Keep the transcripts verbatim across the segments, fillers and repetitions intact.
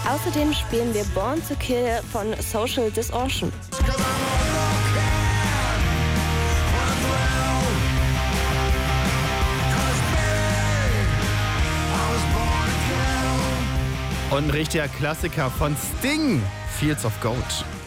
Außerdem spielen wir Born to Kill von Social Distortion. Und ein richtiger Klassiker von Sting, Fields of Gold.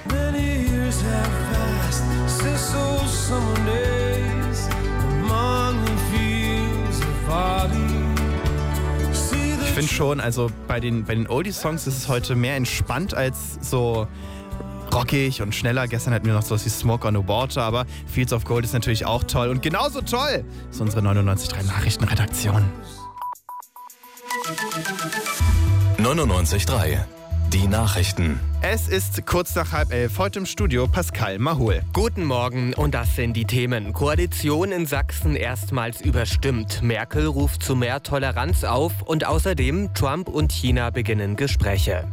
Ich finde schon, also bei den, bei den Oldie-Songs ist es heute mehr entspannt als so rockig und schneller. Gestern hatten wir noch sowas wie Smoke on the Water, aber Fields of Gold ist natürlich auch toll. Und genauso toll ist unsere neunundneunzig Komma drei Nachrichtenredaktion. neunundneunzig Komma drei. Die Nachrichten. Es ist kurz nach halb elf, heute im Studio Pascal Mahol. Guten Morgen und das sind die Themen. Koalition in Sachsen erstmals überstimmt. Merkel ruft zu mehr Toleranz auf und außerdem Trump und China beginnen Gespräche.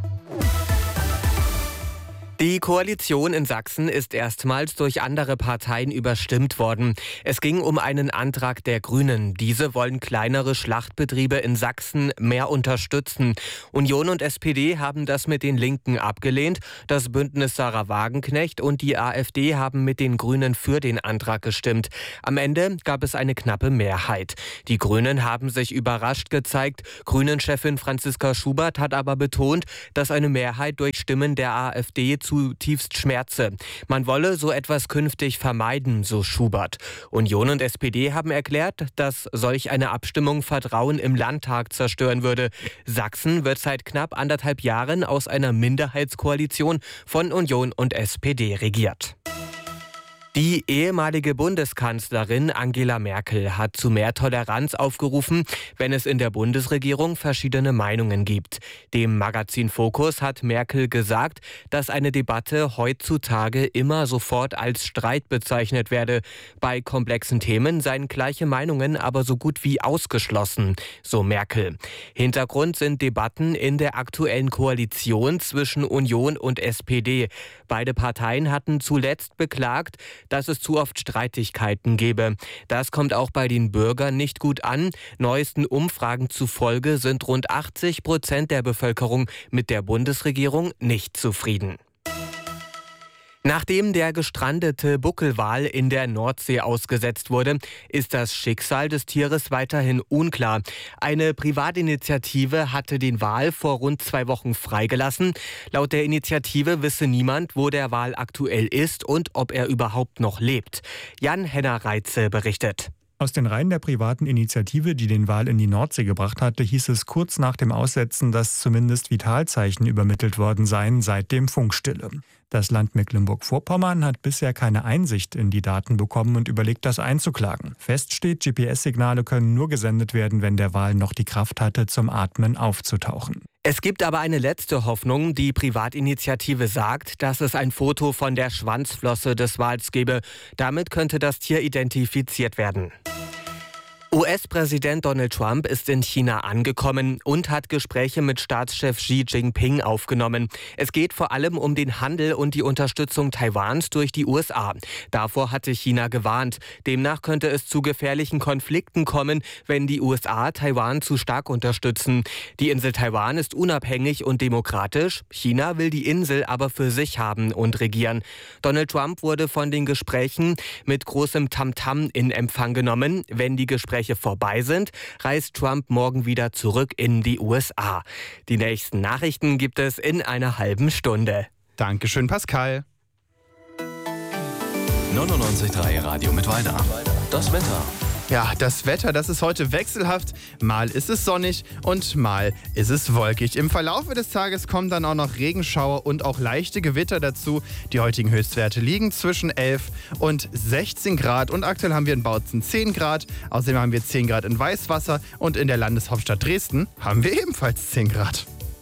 Die Koalition in Sachsen ist erstmals durch andere Parteien überstimmt worden. Es ging um einen Antrag der Grünen. Diese wollen kleinere Schlachtbetriebe in Sachsen mehr unterstützen. Union und S P D haben das mit den Linken abgelehnt. Das Bündnis Sarah Wagenknecht und die AfD haben mit den Grünen für den Antrag gestimmt. Am Ende gab es eine knappe Mehrheit. Die Grünen haben sich überrascht gezeigt. Grünen-Chefin Franziska Schubert hat aber betont, dass eine Mehrheit durch Stimmen der AfD zutiefst schmerze. Man wolle so etwas künftig vermeiden, so Schubert. Union und S P D haben erklärt, dass solch eine Abstimmung Vertrauen im Landtag zerstören würde. Sachsen wird seit knapp anderthalb Jahren aus einer Minderheitskoalition von Union und S P D regiert. Die ehemalige Bundeskanzlerin Angela Merkel hat zu mehr Toleranz aufgerufen, wenn es in der Bundesregierung verschiedene Meinungen gibt. Dem Magazin Focus hat Merkel gesagt, dass eine Debatte heutzutage immer sofort als Streit bezeichnet werde. Bei komplexen Themen seien gleiche Meinungen aber so gut wie ausgeschlossen, so Merkel. Hintergrund sind Debatten in der aktuellen Koalition zwischen Union und S P D. Beide Parteien hatten zuletzt beklagt, dass es zu oft Streitigkeiten gebe. Das kommt auch bei den Bürgern nicht gut an. Neuesten Umfragen zufolge sind rund achtzig Prozent der Bevölkerung mit der Bundesregierung nicht zufrieden. Nachdem der gestrandete Buckelwal in der Nordsee ausgesetzt wurde, ist das Schicksal des Tieres weiterhin unklar. Eine Privatinitiative hatte den Wal vor rund zwei Wochen freigelassen. Laut der Initiative wisse niemand, wo der Wal aktuell ist und ob er überhaupt noch lebt. Jan-Henner Reitze berichtet. Aus den Reihen der privaten Initiative, die den Wal in die Nordsee gebracht hatte, hieß es kurz nach dem Aussetzen, dass zumindest Vitalzeichen übermittelt worden seien, seitdem Funkstille. Das Land Mecklenburg-Vorpommern hat bisher keine Einsicht in die Daten bekommen und überlegt, das einzuklagen. Fest steht, G P S-Signale können nur gesendet werden, wenn der Wal noch die Kraft hatte, zum Atmen aufzutauchen. Es gibt aber eine letzte Hoffnung. Die Privatinitiative sagt, dass es ein Foto von der Schwanzflosse des Wals gebe. Damit könnte das Tier identifiziert werden. U S-Präsident Donald Trump ist in China angekommen und hat Gespräche mit Staatschef Xi Jinping aufgenommen. Es geht vor allem um den Handel und die Unterstützung Taiwans durch die U S A. Davor hatte China gewarnt. Demnach könnte es zu gefährlichen Konflikten kommen, wenn die U S A Taiwan zu stark unterstützen. Die Insel Taiwan ist unabhängig und demokratisch. China will die Insel aber für sich haben und regieren. Donald Trump wurde von den Gesprächen mit großem Tamtam in Empfang genommen. Wenn die Gespräche vorbei sind, reist Trump morgen wieder zurück in die U S A. Die nächsten Nachrichten gibt es in einer halben Stunde. Dankeschön, Pascal. neunundneunzig Komma drei Radio mit Weiter. Das Wetter. Ja, das Wetter, das ist heute wechselhaft. Mal ist es sonnig und mal ist es wolkig. Im Verlauf des Tages kommen dann auch noch Regenschauer und auch leichte Gewitter dazu. Die heutigen Höchstwerte liegen zwischen elf und sechzehn Grad und aktuell haben wir in Bautzen zehn Grad. Außerdem haben wir zehn Grad in Weißwasser und in der Landeshauptstadt Dresden haben wir ebenfalls zehn Grad.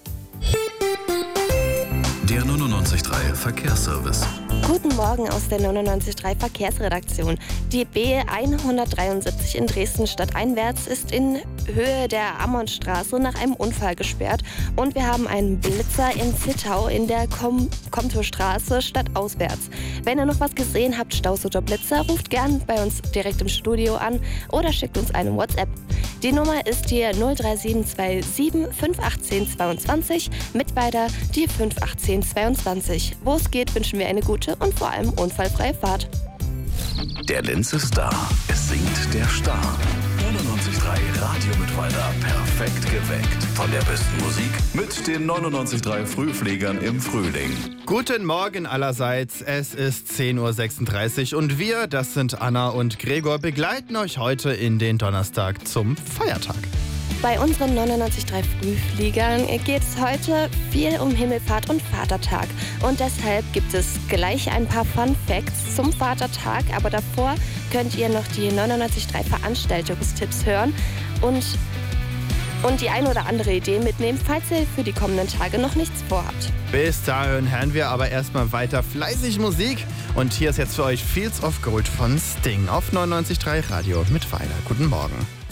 Der neunundneunzig Komma drei Verkehrsservice. Guten Morgen aus der neunundneunzig Komma drei Verkehrsredaktion. Die B hundertdreiundsiebzig in Dresden stadteinwärts ist in Höhe der Ammonstraße nach einem Unfall gesperrt. Und wir haben einen Blitzer in Zittau in der Kom- Komtostraße stadtauswärts. Wenn ihr noch was gesehen habt, Staus oder Blitzer, ruft gern bei uns direkt im Studio an oder schickt uns eine WhatsApp. Die Nummer ist die null drei sieben zwei sieben fünf eins acht zweiundzwanzig, Mittweida die fünf eins acht zweiundzwanzig. Wo es geht, wünschen wir eine gute und vor allem unfallfreie Fahrt. Der Linz ist da. Es singt der Star. neunundneunzig Komma drei Radio Mittweida. Perfekt geweckt. Von der besten Musik mit den neunundneunzig Komma drei Frühfliegern im Frühling. Guten Morgen allerseits. Es ist zehn Uhr sechsunddreißig und wir, das sind Anna und Gregor, begleiten euch heute in den Donnerstag zum Feiertag. Bei unseren neunundneunzig Komma drei Frühfliegern geht es heute viel um Himmelfahrt und Vatertag. Und deshalb gibt es gleich ein paar Fun Facts zum Vatertag. Aber davor könnt ihr noch die neunundneunzig Komma drei Veranstaltungstipps hören und, und die ein oder andere Idee mitnehmen, falls ihr für die kommenden Tage noch nichts vorhabt. Bis dahin hören wir aber erstmal weiter fleißig Musik. Und hier ist jetzt für euch Fields of Gold von Sting auf neunundneunzig Komma drei Radio Mittweida. Guten Morgen.